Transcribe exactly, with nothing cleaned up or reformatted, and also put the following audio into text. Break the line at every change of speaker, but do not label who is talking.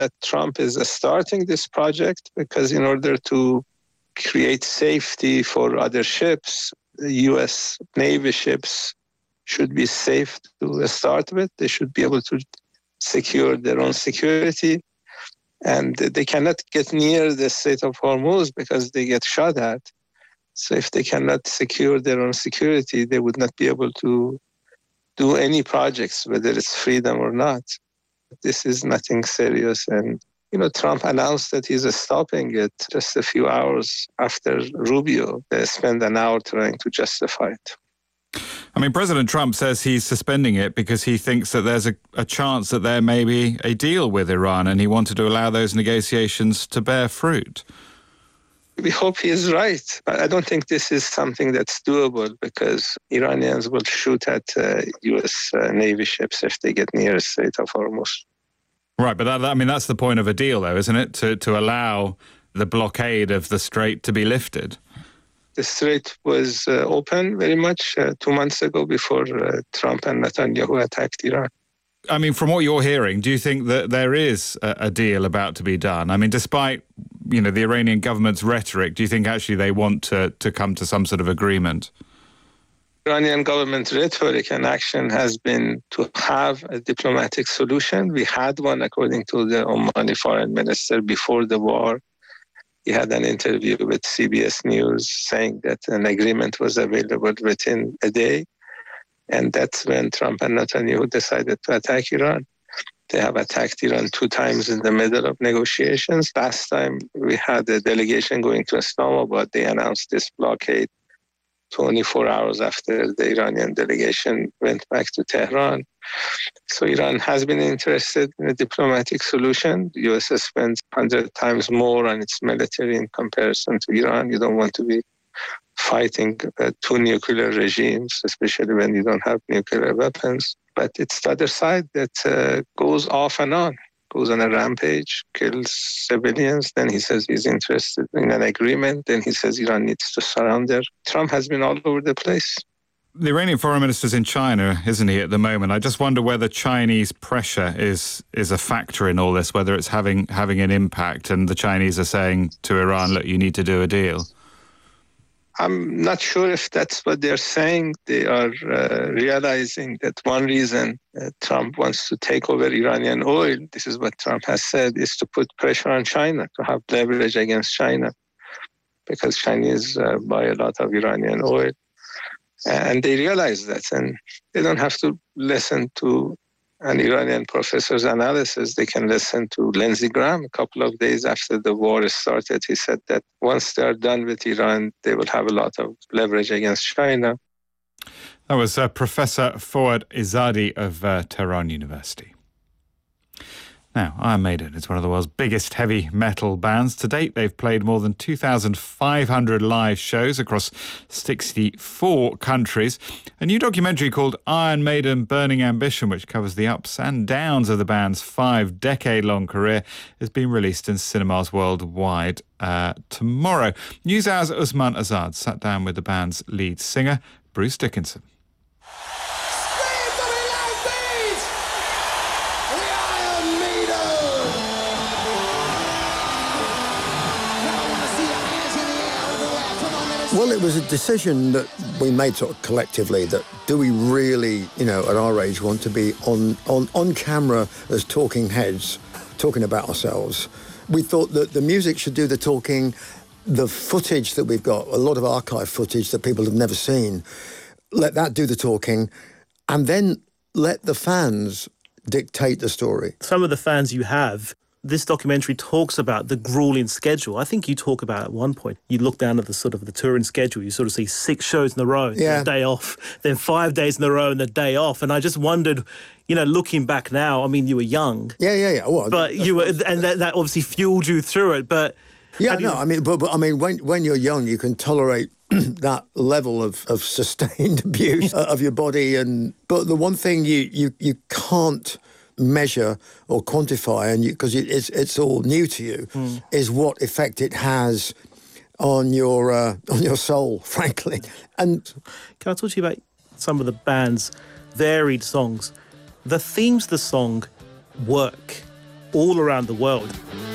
that Trump is starting this project because in order to create safety for other ships, the U S Navy ships should be safe to start with. They should be able to secure their own security. And they cannot get near the Strait of Hormuz because they get shot at. So if they cannot secure their own security, they would not be able to do any projects, whether it's freedom or not. This is nothing serious. And, you know, Trump announced that he's stopping it just a few hours after Rubio. They spent an hour trying to justify it.
I mean, President Trump says he's suspending it because he thinks that there's a, a chance that there may be a deal with Iran, and he wanted to allow those negotiations to bear fruit.
We hope he is right. I don't think this is something that's doable because Iranians will shoot at uh, U S uh, Navy ships if they get near the Strait of Hormuz.
Right, but that, I mean, that's the point of a deal, though, isn't it? To, to allow the blockade of the strait to be lifted.
The strait was uh, open very much uh, two months ago before uh, Trump and Netanyahu attacked Iran.
I mean, from what you're hearing, do you think that there is a, a deal about to be done? I mean, despite, you know, the Iranian government's rhetoric, do you think actually they want to, to come to some sort of agreement?
Iranian government rhetoric and action has been to have a diplomatic solution. We had one, according to the Omani foreign minister, before the war. He had an interview with C B S News saying that an agreement was available within a day. And that's when Trump and Netanyahu decided to attack Iran. They have attacked Iran two times in the middle of negotiations. Last time we had a delegation going to Islamabad. They announced this blockade twenty-four hours after the Iranian delegation went back to Tehran. So Iran has been interested in a diplomatic solution. The U S has spent one hundred times more on its military in comparison to Iran. You don't want to be fighting uh, two nuclear regimes, especially when you don't have nuclear weapons. But it's the other side that uh, goes off and on, goes on a rampage, kills civilians. Then he says he's interested in an agreement. Then he says Iran needs to surrender. Trump has been all over the place.
The Iranian foreign minister's in China, isn't he, at the moment? I just wonder whether Chinese pressure is is a factor in all this, whether it's having having an impact, and the Chinese are saying to Iran, look, you need to do a deal.
I'm not sure if that's what they're saying. They are uh, realizing that one reason uh, Trump wants to take over Iranian oil, this is what Trump has said, is to put pressure on China, to have leverage against China, because Chinese uh, buy a lot of Iranian oil. And they realize that, and they don't have to listen to an Iranian professor's analysis. They can listen to Lindsey Graham. A couple of days after the war started, he said that once they are done with Iran, they will have a lot of leverage against China.
That was uh, Professor Fouad Izzadi of uh, Tehran University. Now, Iron Maiden is one of the world's biggest heavy metal bands. To date, they've played more than two thousand five hundred live shows across sixty-four countries. A new documentary called Iron Maiden Burning Ambition, which covers the ups and downs of the band's five-decade-long career, is being released in cinemas worldwide uh, tomorrow. NewsHour's Usman Azad sat down with the band's lead singer, Bruce Dickinson.
Well, it was a decision that we made sort of collectively that do we really, you know, at our age want to be on, on, on camera as talking heads, talking about ourselves. We thought that the music should do the talking, the footage that we've got, a lot of archive footage that people have never seen, let that do the talking, and then let the fans dictate the story.
Some of the fans you have, this documentary talks about the grueling schedule. I think you talk about at one point, you look down at the sort of the touring schedule, you sort of see six shows in a row,
yeah.
a day off, then five days in a row and a day off. And I just wondered, you know, looking back now, I mean, you were young.
Yeah, yeah, yeah. Well,
but you were, and that, that obviously fueled you through it. But
yeah,
no,
you... I mean, but, but I mean, when when you're young, you can tolerate that level of, of sustained abuse of your body. And but the one thing you you, you can't measure or quantify, and because it's it's all new to you, mm. is what effect it has on your uh, on your soul, frankly. And
can I talk to you about some of the band's varied songs? The themes of the song work all around the world.